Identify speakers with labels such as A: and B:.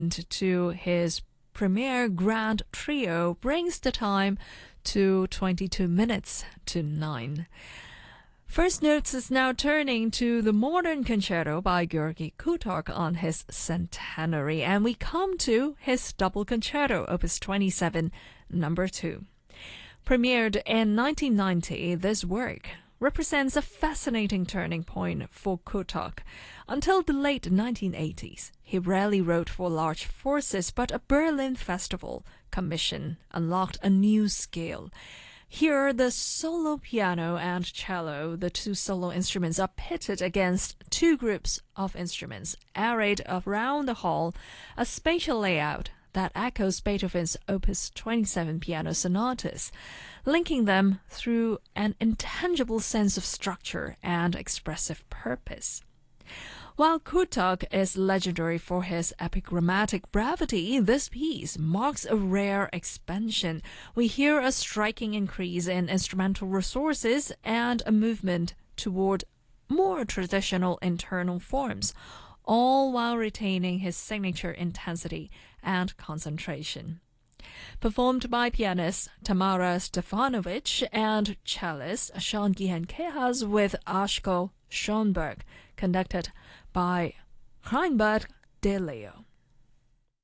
A: to his premiere grand trio brings the time to 22 minutes to 9. First Notes is now turning to the modern concerto by Georgy Kutok on his centenary, and we come to his double concerto, Opus 27, number 2. Premiered in 1990, this work represents a fascinating turning point for Kutok. Until the late 1980s, he rarely wrote for large forces, but a Berlin festival commission unlocked a new scale. Here, the solo piano and cello, the two solo instruments, are pitted against two groups of instruments, arrayed around the hall, a spatial layout that echoes Beethoven's Opus 27 piano sonatas, linking them through an intangible sense of structure and expressive purpose. While Kutok is legendary for his epigrammatic brevity, this piece marks a rare expansion. We hear a striking increase in instrumental resources and a movement toward more traditional internal forms, all while retaining his signature intensity and concentration. Performed by pianist Tamara Stefanovic and cellist Sean Gihan-Kehas with Asko Schoenberg, conducted by Reinbert de Leo.